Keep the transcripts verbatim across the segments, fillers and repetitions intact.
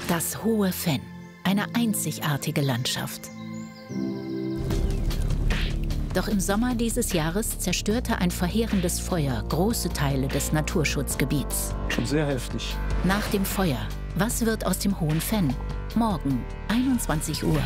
Das Hohe Venn, eine einzigartige Landschaft. Doch im Sommer dieses Jahres zerstörte ein verheerendes Feuer große Teile des Naturschutzgebiets. Schon sehr heftig. Nach dem Feuer, was wird aus dem Hohen Venn? Morgen, einundzwanzig Uhr.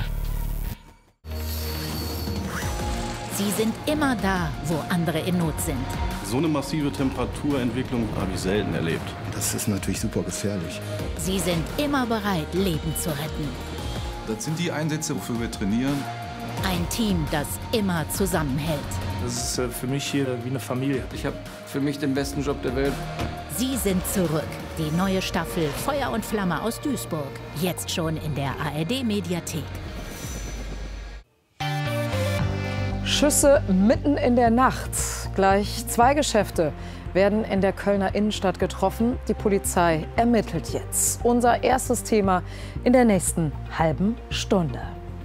Sie sind immer da, wo andere in Not sind. So eine massive Temperaturentwicklung habe ich selten erlebt. Das ist natürlich super gefährlich. Sie sind immer bereit, Leben zu retten. Das sind die Einsätze, wofür wir trainieren. Ein Team, das immer zusammenhält. Das ist äh, für mich hier wie eine Familie. Ich habe für mich den besten Job der Welt. Sie sind zurück. Die neue Staffel Feuer und Flamme aus Duisburg. Jetzt schon in der A R D-Mediathek. Schüsse mitten in der Nacht. Gleich zwei Geschäfte werden in der Kölner Innenstadt getroffen. Die Polizei ermittelt jetzt. Unser erstes Thema in der nächsten halben Stunde.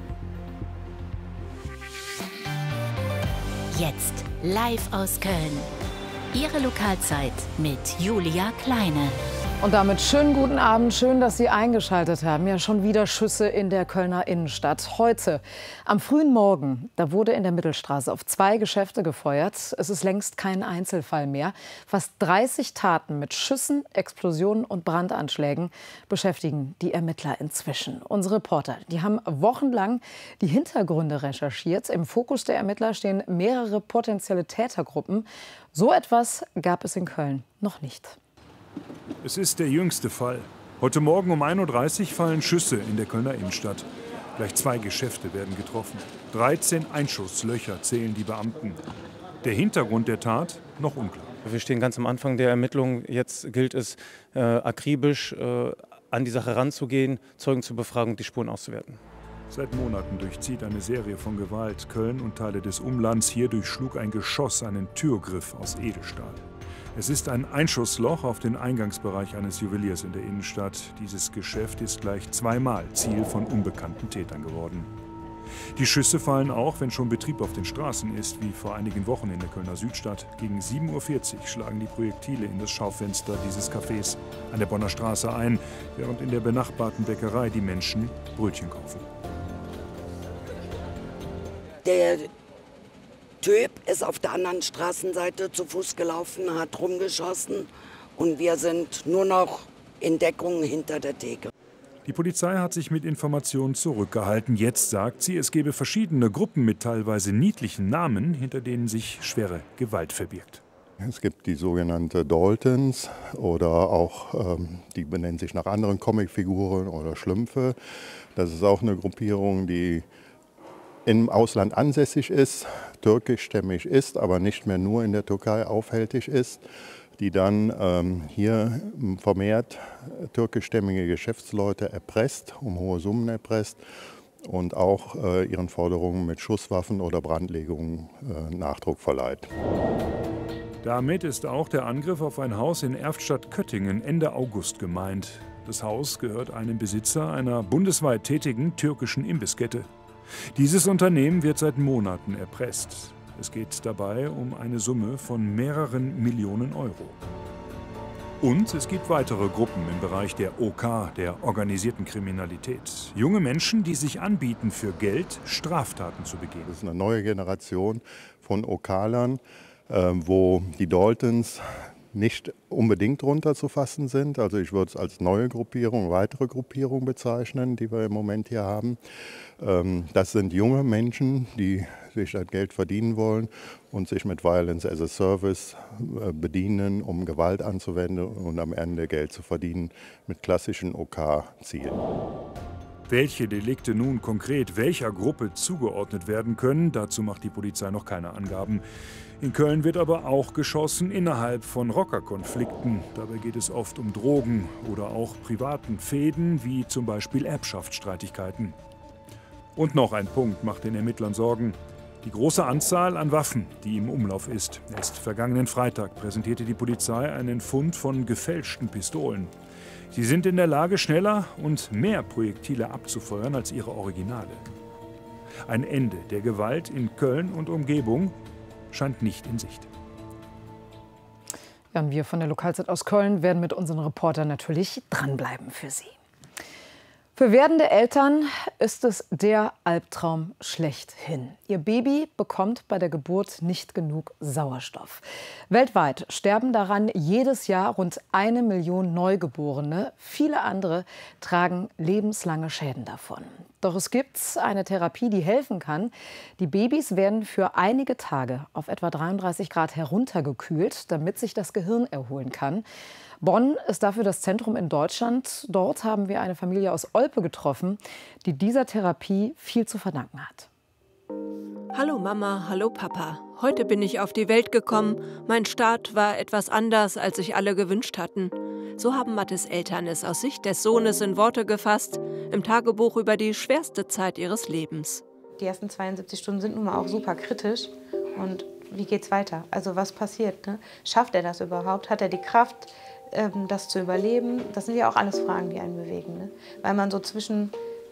Jetzt live aus Köln. Ihre Lokalzeit mit Julia Kleine. Und damit schönen guten Abend, schön, dass Sie eingeschaltet haben. Ja, schon wieder Schüsse in der Kölner Innenstadt. Heute, am frühen Morgen, da wurde in der Mittelstraße auf zwei Geschäfte gefeuert. Es ist längst kein Einzelfall mehr. Fast dreißig Taten mit Schüssen, Explosionen und Brandanschlägen beschäftigen die Ermittler inzwischen. Unsere Reporter, die haben wochenlang die Hintergründe recherchiert. Im Fokus der Ermittler stehen mehrere potenzielle Tätergruppen. So etwas gab es in Köln noch nicht. Es ist der jüngste Fall. Heute Morgen um ein Uhr dreißig fallen Schüsse in der Kölner Innenstadt. Gleich zwei Geschäfte werden getroffen. dreizehn Einschusslöcher zählen die Beamten. Der Hintergrund der Tat noch unklar. Wir stehen ganz am Anfang der Ermittlungen. Jetzt gilt es, äh, akribisch äh, an die Sache ranzugehen, Zeugen zu befragen und die Spuren auszuwerten. Seit Monaten durchzieht eine Serie von Gewalt Köln und Teile des Umlands. Hier durchschlug ein Geschoss einen Türgriff aus Edelstahl. Es ist ein Einschussloch auf den Eingangsbereich eines Juweliers in der Innenstadt. Dieses Geschäft ist gleich zweimal Ziel von unbekannten Tätern geworden. Die Schüsse fallen auch, wenn schon Betrieb auf den Straßen ist, wie vor einigen Wochen in der Kölner Südstadt. Gegen sieben Uhr vierzig schlagen die Projektile in das Schaufenster dieses Cafés an der Bonner Straße ein, während in der benachbarten Bäckerei die Menschen Brötchen kaufen. Der Typ ist auf der anderen Straßenseite zu Fuß gelaufen, hat rumgeschossen und wir sind nur noch in Deckung hinter der Theke. Die Polizei hat sich mit Informationen zurückgehalten. Jetzt sagt sie, es gebe verschiedene Gruppen mit teilweise niedlichen Namen, hinter denen sich schwere Gewalt verbirgt. Es gibt die sogenannte Daltons oder auch, ähm, die benennen sich nach anderen Comicfiguren oder Schlümpfe. Das ist auch eine Gruppierung, die im Ausland ansässig ist, türkischstämmig ist, aber nicht mehr nur in der Türkei aufhältig ist, die dann ähm, hier vermehrt türkischstämmige Geschäftsleute erpresst, um hohe Summen erpresst und auch äh, ihren Forderungen mit Schusswaffen oder Brandlegungen äh, Nachdruck verleiht. Damit ist auch der Angriff auf ein Haus in Erftstadt-Köttingen Ende August gemeint. Das Haus gehört einem Besitzer einer bundesweit tätigen türkischen Imbisskette. Dieses Unternehmen wird seit Monaten erpresst. Es geht dabei um eine Summe von mehreren Millionen Euro. Und es gibt weitere Gruppen im Bereich der O K, der organisierten Kriminalität. Junge Menschen, die sich anbieten, für Geld Straftaten zu begehen. Das ist eine neue Generation von O-Kalern, äh, wo die Daltons nicht unbedingt drunter zu fassen sind. Also ich würde es als neue Gruppierung, weitere Gruppierung bezeichnen, die wir im Moment hier haben. Das sind junge Menschen, die sich das Geld verdienen wollen und sich mit Violence as a Service bedienen, um Gewalt anzuwenden und am Ende Geld zu verdienen mit klassischen O K-Zielen. Welche Delikte nun konkret welcher Gruppe zugeordnet werden können, dazu macht die Polizei noch keine Angaben. In Köln wird aber auch geschossen innerhalb von Rockerkonflikten. Dabei geht es oft um Drogen oder auch privaten Fehden, wie zum Beispiel Erbschaftsstreitigkeiten. Und noch ein Punkt macht den Ermittlern Sorgen. Die große Anzahl an Waffen, die im Umlauf ist. Erst vergangenen Freitag präsentierte die Polizei einen Fund von gefälschten Pistolen. Sie sind in der Lage, schneller und mehr Projektile abzufeuern als ihre Originale. Ein Ende der Gewalt in Köln und Umgebung scheint nicht in Sicht. Ja, und wir von der Lokalzeit aus Köln werden mit unseren Reportern natürlich dranbleiben für Sie. Für werdende Eltern ist es der Albtraum schlechthin. Ihr Baby bekommt bei der Geburt nicht genug Sauerstoff. Weltweit sterben daran jedes Jahr rund eine Million Neugeborene. Viele andere tragen lebenslange Schäden davon. Doch es gibt eine Therapie, die helfen kann. Die Babys werden für einige Tage auf etwa dreiunddreißig Grad heruntergekühlt, damit sich das Gehirn erholen kann. Bonn ist dafür das Zentrum in Deutschland. Dort haben wir eine Familie aus Olpe getroffen, die dieser Therapie viel zu verdanken hat. Hallo Mama, hallo Papa. Heute bin ich auf die Welt gekommen. Mein Start war etwas anders, als sich alle gewünscht hatten. So haben Mattes Eltern es aus Sicht des Sohnes in Worte gefasst, im Tagebuch über die schwerste Zeit ihres Lebens. Die ersten zweiundsiebzig Stunden sind nun mal auch super kritisch. Und wie geht's weiter? Also was passiert? Ne? Schafft er das überhaupt? Hat er die Kraft, das zu überleben? Das sind ja auch alles Fragen, die einen bewegen. Ne? Weil man so zwischen,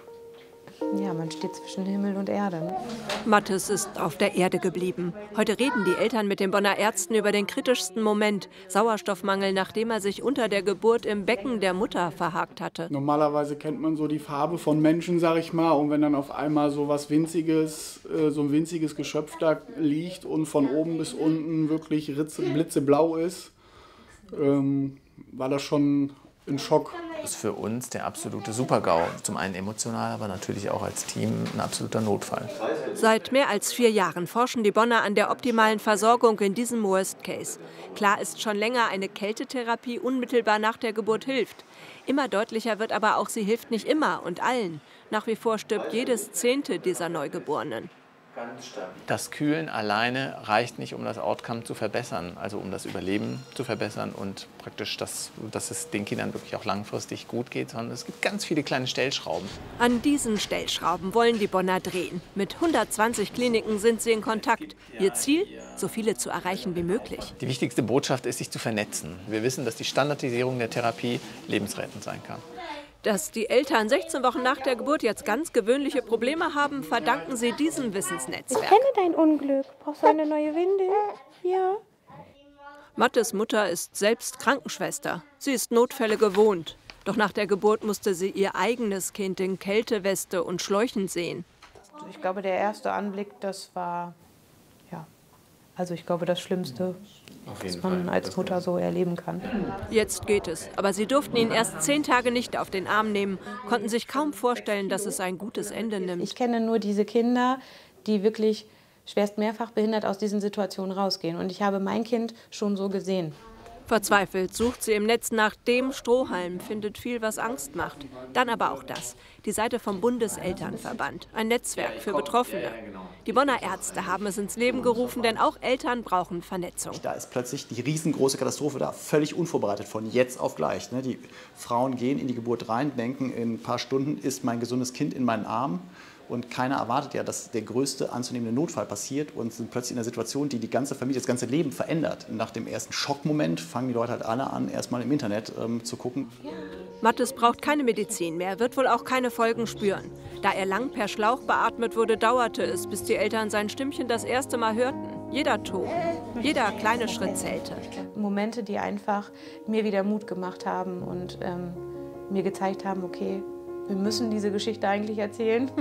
ja, man steht zwischen Himmel und Erde. Ne? Mattes ist auf der Erde geblieben. Heute reden die Eltern mit den Bonner Ärzten über den kritischsten Moment, Sauerstoffmangel, nachdem er sich unter der Geburt im Becken der Mutter verhakt hatte. Normalerweise kennt man so die Farbe von Menschen, sag ich mal, und wenn dann auf einmal so was Winziges, so ein winziges Geschöpf da liegt und von oben bis unten wirklich ritze, blitzeblau ist, ähm, war das schon ein Schock. Das ist für uns der absolute Super-GAU. Zum einen emotional, aber natürlich auch als Team ein absoluter Notfall. Seit mehr als vier Jahren forschen die Bonner an der optimalen Versorgung in diesem Worst Case. Klar ist schon länger, eine Kältetherapie unmittelbar nach der Geburt hilft. Immer deutlicher wird aber auch, sie hilft nicht immer und allen. Nach wie vor stirbt jedes Zehnte dieser Neugeborenen. Das Kühlen alleine reicht nicht, um das Outcome zu verbessern, also um das Überleben zu verbessern und praktisch, dass, dass es den Kindern wirklich auch langfristig gut geht, sondern es gibt ganz viele kleine Stellschrauben. An diesen Stellschrauben wollen die Bonner drehen. Mit hundertzwanzig Kliniken sind sie in Kontakt. Ihr Ziel? So viele zu erreichen wie möglich. Die wichtigste Botschaft ist, sich zu vernetzen. Wir wissen, dass die Standardisierung der Therapie lebensrettend sein kann. Dass die Eltern sechzehn Wochen nach der Geburt jetzt ganz gewöhnliche Probleme haben, verdanken sie diesem Wissensnetzwerk. Ich kenne dein Unglück. Brauchst du eine neue Windel? Ja. Mattes Mutter ist selbst Krankenschwester. Sie ist Notfälle gewohnt. Doch nach der Geburt musste sie ihr eigenes Kind in Kälteweste und Schläuchen sehen. Ich glaube, der erste Anblick, das war, ja, also ich glaube, das Schlimmste, was man als Mutter so erleben kann. Jetzt geht es. Aber sie durften ihn erst zehn Tage nicht auf den Arm nehmen, konnten sich kaum vorstellen, dass es ein gutes Ende nimmt. Ich kenne nur diese Kinder, die wirklich schwerst mehrfach behindert aus diesen Situationen rausgehen. Und ich habe mein Kind schon so gesehen. Verzweifelt sucht sie im Netz nach dem Strohhalm, findet viel, was Angst macht. Dann aber auch das. Die Seite vom Bundeselternverband, ein Netzwerk für Betroffene. Die Bonner Ärzte haben es ins Leben gerufen, denn auch Eltern brauchen Vernetzung. Da ist plötzlich die riesengroße Katastrophe da, völlig unvorbereitet, von jetzt auf gleich. Die Frauen gehen in die Geburt rein, denken, in ein paar Stunden ist mein gesundes Kind in meinen Armen. Und keiner erwartet ja, dass der größte anzunehmende Notfall passiert und sind plötzlich in einer Situation, die die ganze Familie, das ganze Leben verändert. Und nach dem ersten Schockmoment fangen die Leute halt alle an, erstmal im Internet ähm, zu gucken. Mattes braucht keine Medizin mehr, wird wohl auch keine Folgen spüren. Da er lang per Schlauch beatmet wurde, dauerte es, bis die Eltern sein Stimmchen das erste Mal hörten. Jeder Ton, jeder kleine Schritt zählte. Momente, die einfach mir wieder Mut gemacht haben und ähm, mir gezeigt haben, okay, wir müssen diese Geschichte eigentlich erzählen.